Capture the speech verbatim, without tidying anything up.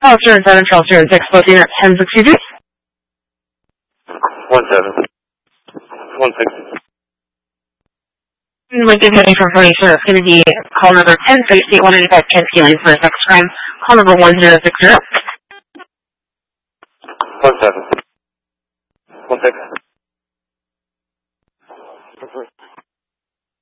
Call zero seven twelve zero six fourteen at ten sixty two. One seven. One six. Like if you have any information, it's going to be call number ten sixty one eighty five Kensky Lane for a sex crime. Call number one zero six zero. One seven. One six.